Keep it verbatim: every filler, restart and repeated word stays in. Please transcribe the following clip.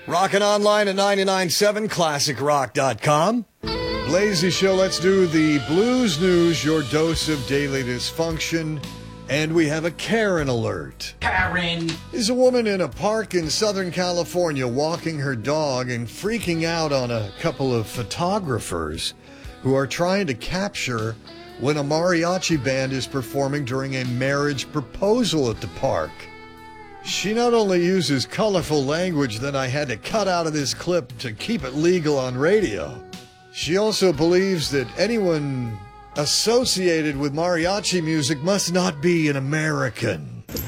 Rockin' online at nine nine seven classic rock dot com. Lazy Show, let's do the Blues News, your dose of daily dysfunction. And we have a Karen alert. Karen! Is a woman in a park in Southern California walking her dog and freaking out on a couple of photographers who are trying to capture when a mariachi band is performing during a marriage proposal at the park. She not only uses colorful language that I had to cut out of this clip to keep it legal on radio, she also believes that anyone associated with mariachi music must not be an American.